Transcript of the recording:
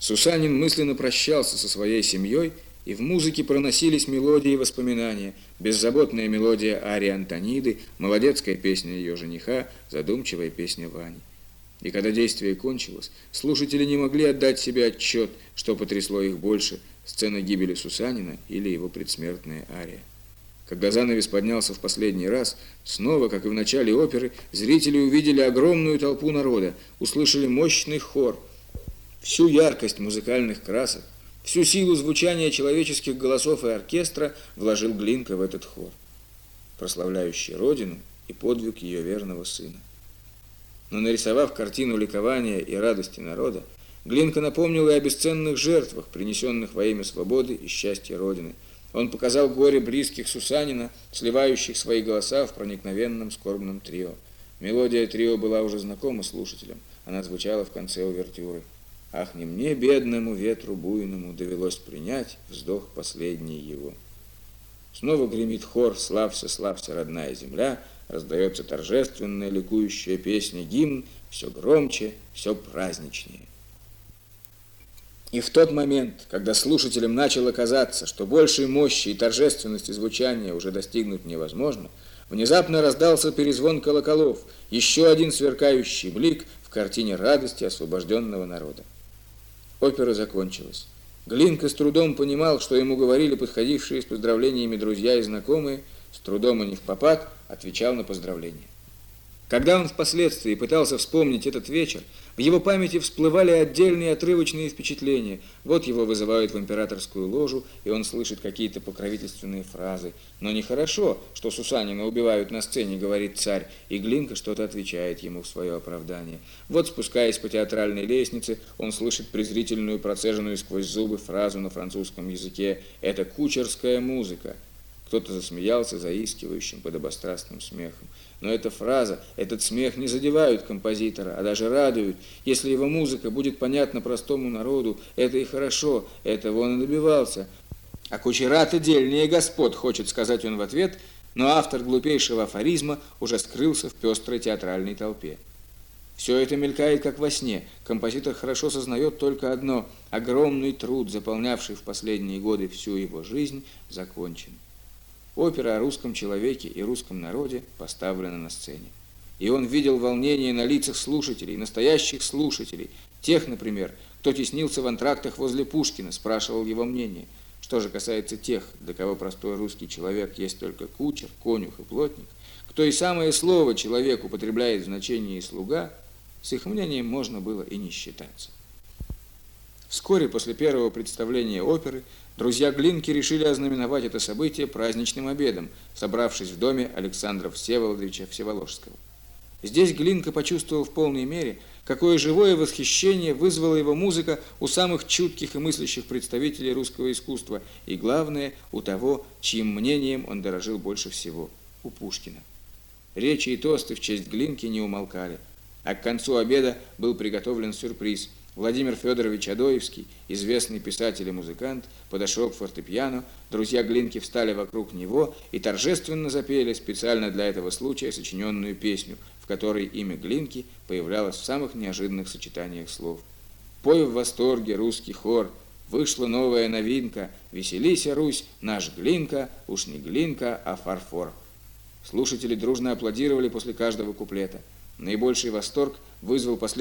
Сусанин мысленно прощался со своей семьей, и в музыке проносились мелодии и воспоминания, беззаботная мелодия арии Антониды, молодецкая песня ее жениха, задумчивая песня Вани. И когда действие кончилось, слушатели не могли отдать себе отчет, что потрясло их больше – сцена гибели Сусанина или его предсмертная ария. Когда занавес поднялся в последний раз, снова, как и в начале оперы, зрители увидели огромную толпу народа, услышали мощный хор. Всю яркость музыкальных красок, всю силу звучания человеческих голосов и оркестра вложил Глинка в этот хор, прославляющий Родину и подвиг ее верного сына. Но нарисовав картину ликования и радости народа, Глинка напомнил и о бесценных жертвах, принесенных во имя свободы и счастья Родины. Он показал горе близких Сусанина, сливающих свои голоса в проникновенном скорбном трио. Мелодия трио была уже знакома слушателям, она звучала в конце увертюры. «Ах, не мне, бедному ветру буйному, довелось принять вздох последний его». Снова гремит хор «Славься, славься, родная земля», раздается торжественная ликующая песня, гимн, все громче, все праздничнее. И в тот момент, когда слушателям начало казаться, что большей мощи и торжественности звучания уже достигнуть невозможно, внезапно раздался перезвон колоколов, еще один сверкающий блик в картине радости освобожденного народа. Опера закончилась. Глинка с трудом понимал, что ему говорили подходившие с поздравлениями друзья и знакомые, с трудом и невпопад отвечал на поздравления. Когда он впоследствии пытался вспомнить этот вечер, в его памяти всплывали отдельные отрывочные впечатления. Вот его вызывают в императорскую ложу, и он слышит какие-то покровительственные фразы. Но нехорошо, что Сусанина убивают на сцене, говорит царь, и Глинка что-то отвечает ему в свое оправдание. Вот, спускаясь по театральной лестнице, он слышит презрительную, процеженную сквозь зубы фразу на французском языке «Это кучерская музыка». Кто-то засмеялся заискивающим, подобострастным смехом. Но эта фраза, этот смех не задевают композитора, а даже радуют. Если его музыка будет понятна простому народу, это и хорошо, этого он и добивался. А кучера-то дельнее господ, хочет сказать он в ответ, но автор глупейшего афоризма уже скрылся в пестрой театральной толпе. Все это мелькает, как во сне. Композитор хорошо сознает только одно – огромный труд, заполнявший в последние годы всю его жизнь, закончен. Опера о русском человеке и русском народе поставлена на сцене. И он видел волнение на лицах слушателей, настоящих слушателей. Тех, например, кто теснился в антрактах возле Пушкина, спрашивал его мнение. Что же касается тех, для кого простой русский человек есть только кучер, конюх и плотник, кто и самое слово «человек» употребляет в значении «слуга», с их мнением можно было и не считаться. Вскоре после первого представления оперы друзья Глинки решили ознаменовать это событие праздничным обедом, собравшись в доме Александра Всеволодовича Всеволожского. Здесь Глинка почувствовал в полной мере, какое живое восхищение вызвала его музыка у самых чутких и мыслящих представителей русского искусства, и, главное, у того, чьим мнением он дорожил больше всего – у Пушкина. Речи и тосты в честь Глинки не умолкали, а к концу обеда был приготовлен сюрприз. Владимир Федорович Адоевский, известный писатель и музыкант, подошел к фортепиано, друзья Глинки встали вокруг него и торжественно запели специально для этого случая сочиненную песню, в которой имя Глинки появлялось в самых неожиданных сочетаниях слов. «Пой в восторге русский хор, вышла новая новинка, веселися, Русь, наш Глинка, уж не Глинка, а фарфор». Слушатели дружно аплодировали после каждого куплета. Наибольший восторг вызвал последний